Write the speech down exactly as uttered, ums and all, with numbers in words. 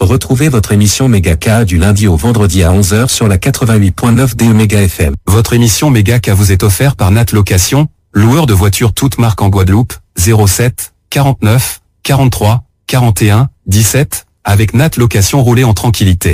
Retrouvez votre émission Méga du lundi au vendredi à onze heures sur la quatre-vingt-huit point neuf D E Méga F M. Votre émission Méga vous est offerte par Nat Location, loueur de voitures toutes marques en Guadeloupe, zéro sept, quarante-neuf, quarante-trois, quarante et un, dix-sept, avec Nat Location roulez en tranquillité.